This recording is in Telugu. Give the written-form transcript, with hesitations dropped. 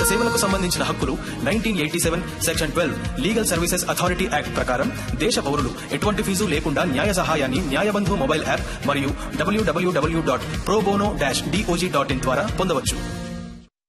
సేవలకు సంబంధించిన హక్కులు 1987 section 12 legal services authority act ప్రకారం దేశ పౌరులు ఎటువంటి ఫీజు లేకుండా న్యాయ సహాయాన్ని న్యాయబంధు మొబైల్ యాప్ మరియు www.probono-dog.in ద్వారా పొందవచ్చు.